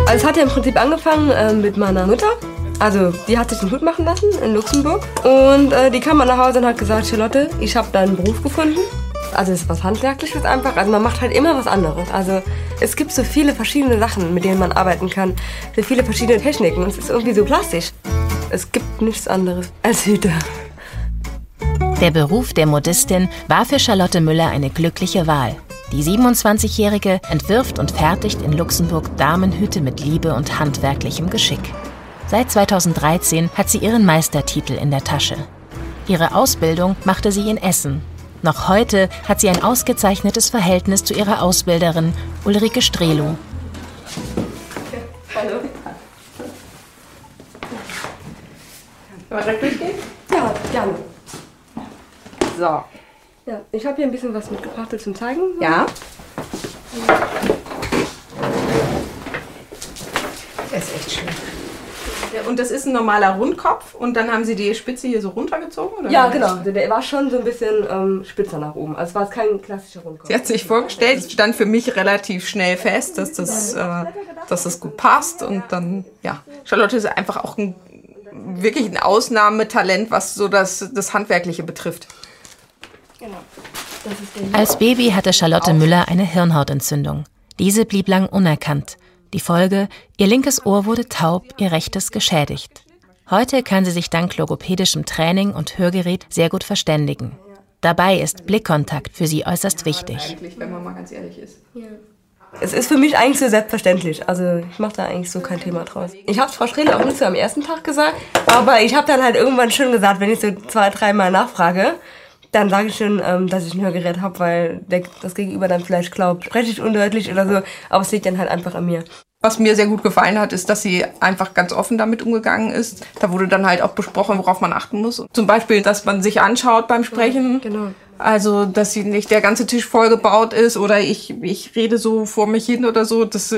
Also es hat ja im Prinzip angefangen mit meiner Mutter. Also die hat sich den Hut machen lassen in Luxemburg. Und die kam mal nach Hause und hat gesagt, Charlotte, ich habe da einen Beruf gefunden. Also es ist was Handwerkliches einfach. Also man macht halt immer was anderes. Also es gibt so viele verschiedene Sachen, mit denen man arbeiten kann. So viele verschiedene Techniken. Und es ist irgendwie so plastisch. Es gibt nichts anderes als Hüte. Der Beruf der Modistin war für Charlotte Müller eine glückliche Wahl. Die 27-Jährige entwirft und fertigt in Luxemburg Damenhüte mit Liebe und handwerklichem Geschick. Seit 2013 hat sie ihren Meistertitel in der Tasche. Ihre Ausbildung machte sie in Essen. Noch heute hat sie ein ausgezeichnetes Verhältnis zu ihrer Ausbilderin Ulrike Strehlow. Hallo. Wollen wir direkt durchgehen? Ja, gerne. So. Ja, ich habe hier ein bisschen was mitgebracht zum Zeigen. Ja. Das ist echt schön. Ja, und das ist ein normaler Rundkopf und dann haben Sie die Spitze hier so runtergezogen? Oder? Ja, genau. Der war schon so ein bisschen spitzer nach oben. Also es war kein klassischer Rundkopf. Sie hat sich vorgestellt, es stand für mich relativ schnell fest, dass das gut passt. Und dann, ja, Charlotte ist einfach auch wirklich ein Ausnahmetalent, was so das Handwerkliche betrifft. Genau. Als Baby hatte Charlotte Müller eine Hirnhautentzündung. Diese blieb lang unerkannt. Die Folge: ihr linkes Ohr wurde taub, ihr rechtes geschädigt. Heute kann sie sich dank logopädischem Training und Hörgerät sehr gut verständigen. Dabei ist Blickkontakt für sie äußerst wichtig. Eigentlich, wenn man mal ganz ehrlich ist. Ja. Es ist für mich eigentlich so selbstverständlich. Also ich mache da eigentlich so kein Thema draus. Ich habe es Frau Strehlow auch nicht so am ersten Tag gesagt, aber ich habe dann halt irgendwann schon gesagt, wenn ich so 2, 3 Mal nachfrage, dann sage ich schon, dass ich ein Hörgerät habe, weil das Gegenüber dann vielleicht glaubt, spreche ich undeutlich oder so, aber es liegt dann halt einfach an mir. Was mir sehr gut gefallen hat, ist, dass sie einfach ganz offen damit umgegangen ist. Da wurde dann halt auch besprochen, worauf man achten muss. Zum Beispiel, dass man sich anschaut beim Sprechen. Ja, genau. Also, dass sie nicht der ganze Tisch vollgebaut ist oder ich rede so vor mich hin oder so. Das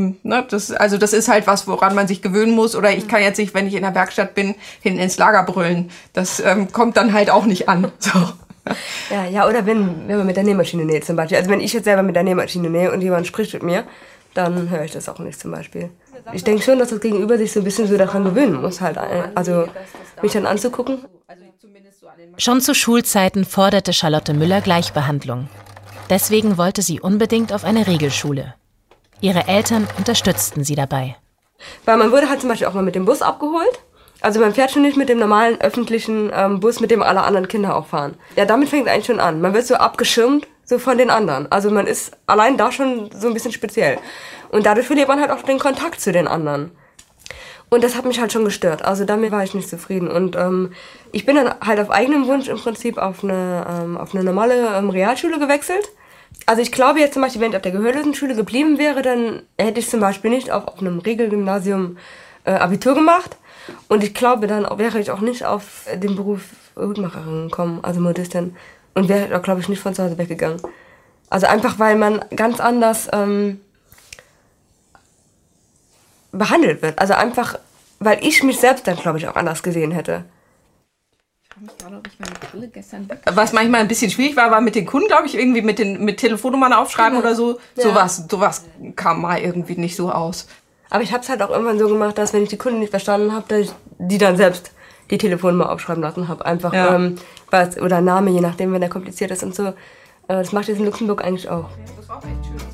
ist halt was, woran man sich gewöhnen muss. Oder ich kann jetzt nicht, wenn ich in der Werkstatt bin, hinten ins Lager brüllen. Das kommt dann halt auch nicht an. So. Ja, oder wenn man mit der Nähmaschine näht zum Beispiel. Also wenn ich jetzt selber mit der Nähmaschine nähe und jemand spricht mit mir, dann höre ich das auch nicht zum Beispiel. Ich denke schon, dass das Gegenüber sich so ein bisschen so daran gewöhnen muss, halt, also mich dann anzugucken. Schon zu Schulzeiten forderte Charlotte Müller Gleichbehandlung. Deswegen wollte sie unbedingt auf eine Regelschule. Ihre Eltern unterstützten sie dabei. Weil man wurde halt zum Beispiel auch mal mit dem Bus abgeholt. Also man fährt schon nicht mit dem normalen öffentlichen Bus, mit dem alle anderen Kinder auch fahren. Ja, damit fängt es eigentlich schon an. Man wird so abgeschirmt, so von den anderen. Also man ist allein da schon so ein bisschen speziell. Und dadurch verliert man halt auch den Kontakt zu den anderen. Und das hat mich halt schon gestört. Also damit war ich nicht zufrieden. Und ich bin dann halt auf eigenem Wunsch im Prinzip auf eine normale Realschule gewechselt. Also ich glaube jetzt zum Beispiel, wenn ich auf der Gehörlosenschule geblieben wäre, dann hätte ich zum Beispiel nicht auf einem Regelgymnasium Abitur gemacht. Und ich glaube, dann wäre ich auch nicht auf den Beruf Hutmacherin gekommen, also Modistin. Und wäre auch, glaube ich, nicht von zu Hause weggegangen. Also einfach, weil man ganz anders behandelt wird. Also einfach, weil ich mich selbst dann, glaube ich, auch anders gesehen hätte. Was manchmal ein bisschen schwierig war mit den Kunden, glaube ich, irgendwie mit Telefonnummern aufschreiben oder so. Ja. Sowas kam mal irgendwie nicht so aus. Aber ich habe es halt auch irgendwann so gemacht, dass wenn ich die Kunden nicht verstanden habe, dass ich die dann selbst die Telefonnummer aufschreiben lassen habe. Einfach, oder Name, je nachdem, wenn der kompliziert ist und so. Das macht jetzt in Luxemburg eigentlich auch. Das war auch echt schön.